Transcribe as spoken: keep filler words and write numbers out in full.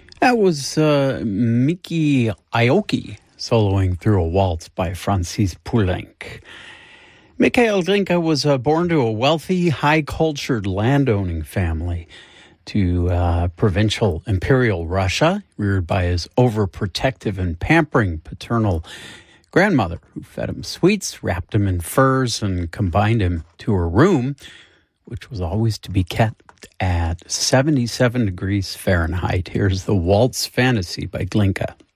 That was uh, Miki Aoki soloing through a waltz by Francis Poulenc. Mikhail Glinka was uh, born to a wealthy, high-cultured landowning family to uh, provincial imperial Russia, reared by his overprotective and pampering paternal grandmother, who fed him sweets, wrapped him in furs, and combined him to her room, which was always to be kept at seventy-seven degrees Fahrenheit. Here's the Waltz Fantasy by Glinka.